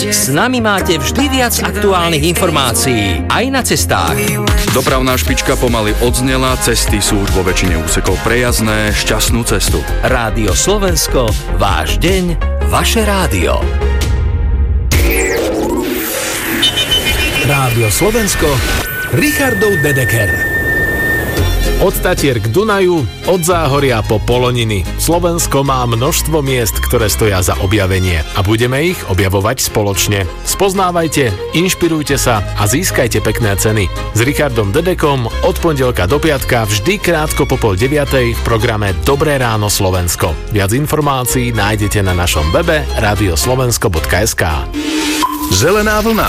S nami máte vždy viac aktuálnych informácií, aj na cestách. Dopravná špička pomaly odznela, cesty sú už vo väčšine úsekov prejazdné, šťastnú cestu. Rádio Slovensko, váš deň, vaše rádio. Rádio Slovensko, Richardov Dedeker. Od Tatier k Dunaju, od Záhoria po Poloniny. Slovensko má množstvo miest, ktoré stoja za objavenie a budeme ich objavovať spoločne. Spoznávajte, inšpirujte sa a získajte pekné ceny. S Richardom Dedekom od pondelka do piatka vždy krátko po 8:30 v programe Dobré ráno Slovensko. Viac informácií nájdete na našom webe radioslovensko.sk. Zelená vlna.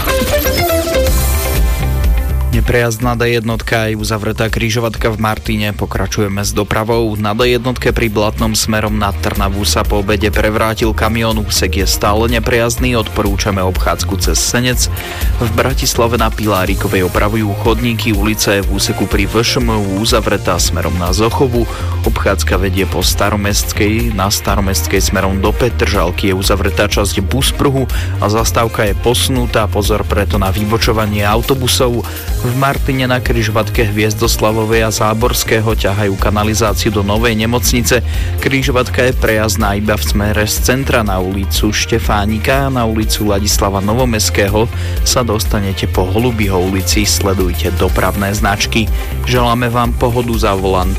Neprejazdná D1 je uzavretá križovatka v Martine. Pokračujeme s dopravou. Na D1 pri Blatnom smerom na Trnavu sa po obede prevrátil kamión. Úsek je stále neprejazdný. Odporúčame obchádzku cez Senec. V Bratislave na Pilárikovej opravujú chodníky. Ulica je v úseku pri VŠMU uzavretá smerom na Zochovu. Obchádzka vedie po Staromestskej. Na Staromestskej smerom do Petržalky je uzavretá časť buspruhu a zastávka je posunutá. Pozor preto na vybočovanie autobusov. V Martine na križovatke Hviezdoslavovej a Záborského ťahajú kanalizáciu do novej nemocnice. Križovatka je prejazdná iba v smere z centra. Na ulicu Štefánika a na ulicu Ladislava Novomeského sa dostanete po Holubyho ulici. Sledujte dopravné značky. Želáme vám pohodu za volantom.